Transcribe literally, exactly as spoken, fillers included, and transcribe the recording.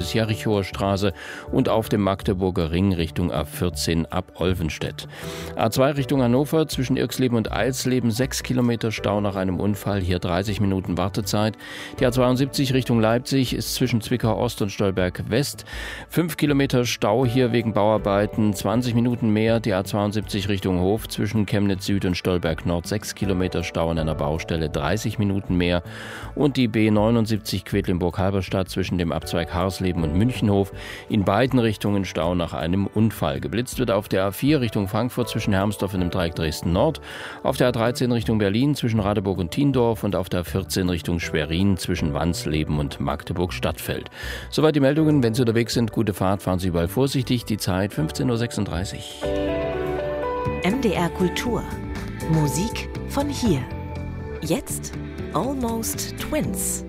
bis Jerichoer Straße und auf dem Magdeburger Ring Richtung A vierzehn ab Olvenstedt. A zwei Richtung Hannover zwischen Irxleben und Eilsleben sechs Kilometer Stau nach einem Unfall, hier dreißig Minuten Wartezeit. Die A zweiundsiebzig Richtung Leipzig ist zwischen Zwickau Ost und Stolberg West fünf Kilometer Stau hier wegen Bauarbeiten, zwanzig Minuten mehr. Die A zweiundsiebzig Richtung Hof zwischen Chemnitz Süd und Stolberg Nord sechs Kilometer Stau an einer Baustelle, dreißig Minuten mehr. Und die B neunundsiebzig Quedlinburg-Halberstadt zwischen dem Abzweig Harsleben und Münchenhof in beiden Richtungen Stau nach einem Unfall. Geblitzt wird auf der A vier Richtung Frankfurt zwischen Hermsdorf und dem Dreieck Dresden Nord, auf der A dreizehn Richtung Berlin zwischen Radeburg und Thiendorf und auf der A vierzehn Richtung Schwerin zwischen Wansleben und Magdeburg-Stadtfeld. Soweit die Meldungen. Wenn Sie unterwegs sind, gute Fahrt, fahren Sie überall vorsichtig. Die Zeit fünfzehn Uhr sechsunddreißig. M D R Kultur. Musik von hier. Jetzt Almost Twins.